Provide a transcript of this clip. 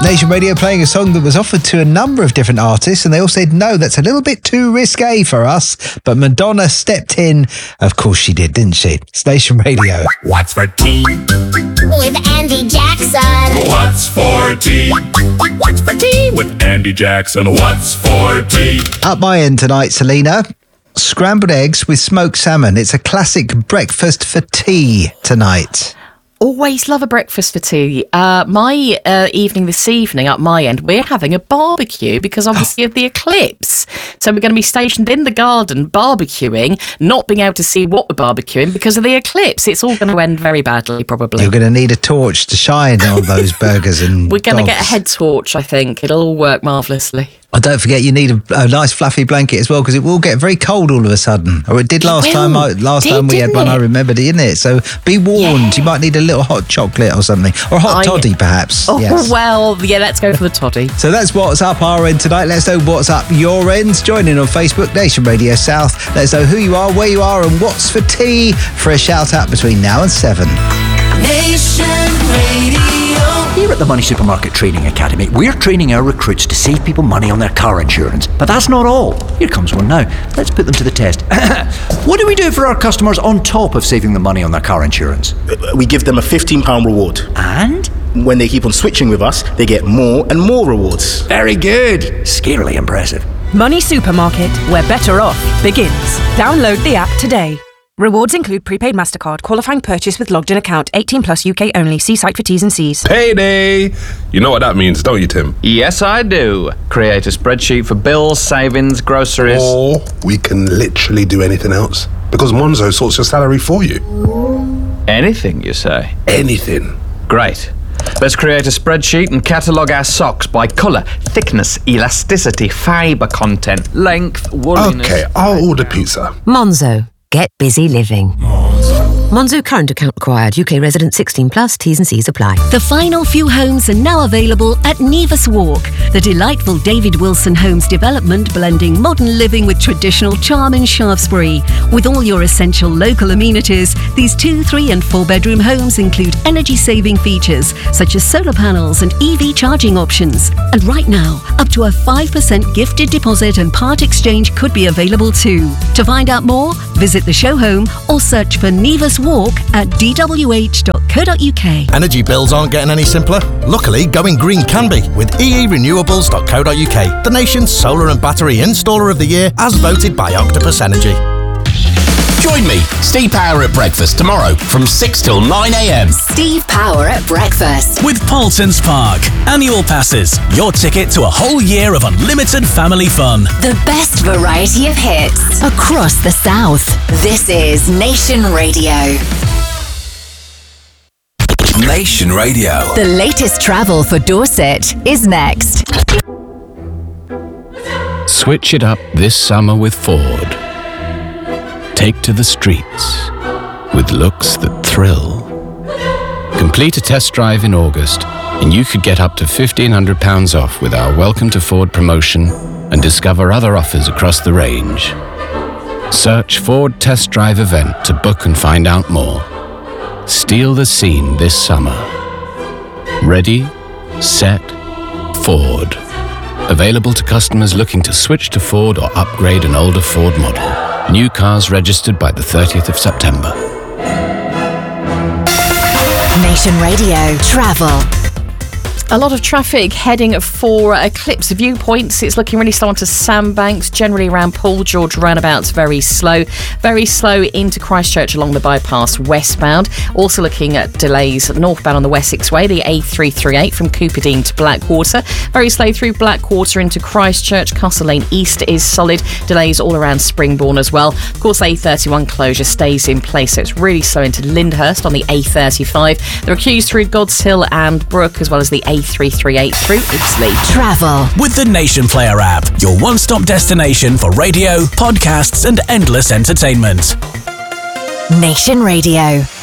Nation Radio playing a song that was offered to a number of different artists and they all said, no, that's a little bit too risque for us. But Madonna stepped in. Of course she did, didn't she? It's Nation Radio. What's for tea? With Andy Jackson. What's for tea? What's for tea? With Andy Jackson. What's for tea? Up my end tonight, Selena. Scrambled eggs with smoked salmon. It's a classic breakfast for tea tonight. Always love a breakfast for tea. My evening this evening, up my end, we're having a barbecue because obviously of the eclipse. So we're going to be stationed in the garden barbecuing, not being able to see what we're barbecuing because of the eclipse. It's all going to end very badly, probably. You're going to need a torch to shine on those burgers and we're going to get a head torch, I think. It'll all work marvellously. Oh, don't forget you need a nice fluffy blanket as well because it will get very cold all of a sudden. Or it did last time. Last time we had one, I remembered, didn't it? So be warned. Yeah. You might need a little hot chocolate or something. Or a hot toddy, perhaps. Oh, yes. Well, yeah, let's go for the toddy. So that's what's up our end tonight. Let's know what's up your end. Join in on Facebook, Nation Radio South. Let us know who you are, where you are, and what's for tea for a shout out between now and 7. Nation Radio. Here at the Money Supermarket Training Academy, we're training our recruits to save people money on their car insurance. But that's not all. Here comes one now. Let's put them to the test. What do we do for our customers on top of saving them money on their car insurance? We give them a £15 reward. And? When they keep on switching with us, they get more and more rewards. Very good. Scarily impressive. Money Supermarket, where better off begins. Download the app today. Rewards include prepaid MasterCard, qualifying purchase with logged-in account, 18 plus UK only. See site for T's and C's. Payday! You know what that means, don't you, Tim? Yes, I do. Create a spreadsheet for bills, savings, groceries. Or we can literally do anything else. Because Monzo sorts your salary for you. Anything, you say? Anything. Great. Let's create a spreadsheet and catalogue our socks by colour, thickness, elasticity, fibre content, length, wooliness... Okay, I'll order pizza. Monzo. Get busy living. Monzo current account required. UK resident 16 plus. T's and C's apply. The final few homes are now available at Nevis Walk, the delightful David Wilson Homes development blending modern living with traditional charm in Shaftesbury. With all your essential local amenities, these 2, 3 and 4 bedroom homes include energy-saving features such as solar panels and EV charging options. And right now, up to a 5% gifted deposit and part exchange could be available too. To find out more, visit the show home or search for Nevis Walk at dwh.co.uk. Energy bills aren't getting any simpler. Luckily, going green can be with eerenewables.co.uk, the nation's solar and battery installer of the year as voted by Octopus Energy. Join me, Steve Power at breakfast tomorrow from 6 till 9 a.m. Steve Power at breakfast. With Paulson's Park. Annual passes. Your ticket to a whole year of unlimited family fun. The best variety of hits across the South. This is Nation Radio. Nation Radio. The latest travel for Dorset is next. Switch it up this summer with Ford. Take to the streets with looks that thrill. Complete a test drive in August and you could get up to £1,500 off with our Welcome to Ford promotion and discover other offers across the range. Search Ford Test Drive event to book and find out more. Steal the scene this summer. Ready, set, Ford. Available to customers looking to switch to Ford or upgrade an older Ford model. New cars registered by the 30th of September. Nation Radio Travel. A lot of traffic heading for Eclipse viewpoints. It's looking really slow onto Sandbanks, generally around Paul George roundabouts, very slow. Very slow into Christchurch along the bypass westbound. Also looking at delays northbound on the Wessex Way, the A338 from Cooperdene to Blackwater. Very slow through Blackwater into Christchurch. Castle Lane East is solid. Delays all around Springbourne as well. Of course, A31 closure stays in place, so it's really slow into Lyndhurst on the A35. There are queues through God's Hill and Brook, as well as the A338 through Ipsley. Travel with the Nation Player app, your one-stop destination for radio, podcasts and endless entertainment. Nation Radio.